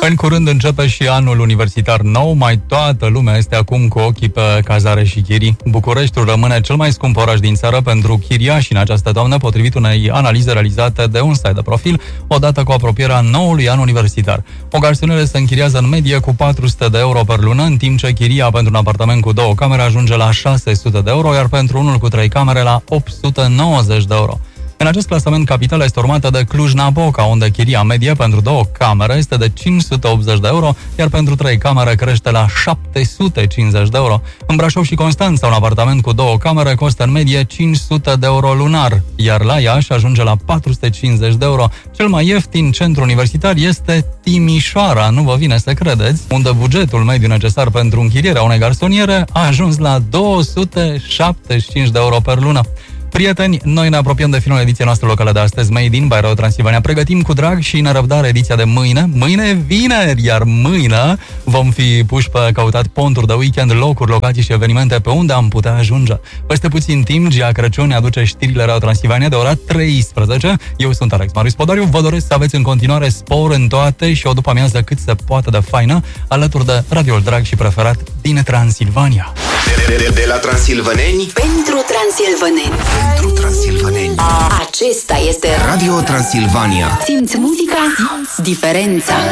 În curând începe și anul universitar nou, mai toată lumea este acum cu ochii pe cazare și chirii. Bucureștiul rămâne cel mai scump oraș din țară pentru chiriași în această toamnă, potrivit unei analize realizate de un site de profil, odată cu apropierea noului an universitar. O garsonieră se închiriază în medie cu 400 de euro per lună, în timp ce chiria pentru un apartament cu 2 camere ajunge la 600 de euro, iar pentru unul cu 3 camere la 890 de euro. În acest clasament, capitala este urmată de Cluj-Napoca, unde chiria medie pentru 2 camere este de 580 de euro, iar pentru 3 camere crește la 750 de euro. În Brașov și Constanța, un apartament cu 2 camere costă în medie 500 de euro lunar, iar la Iași ajunge la 450 de euro. Cel mai ieftin centru universitar este Timișoara, nu vă vine să credeți, unde bugetul mediu necesar pentru închirierea unei garsoniere a ajuns la 275 de euro per lună. Prieteni, noi ne apropiem de finalul ediției noastre locale de astăzi, Made in by Radio Transilvania. Pregătim cu drag și nerăbdare ediția de mâine. Mâine e vineri, iar mâine vom fi puși pe căutat ponturi de weekend, locuri, locații și evenimente pe unde am putea ajunge. Peste puțin timp, Gia Crăciun ne aduce știrile Radio Transilvania de ora 13. Eu sunt Alex Marius Podariu, vă doresc să aveți în continuare spor în toate și o după amiază cât se poate de faină, alături de radioul drag și preferat din Transilvania. De la transilvaneni pentru transilvaneni. Pentru transilvaneni. Acesta este Radio Transilvania. Simți muzica, simți diferența.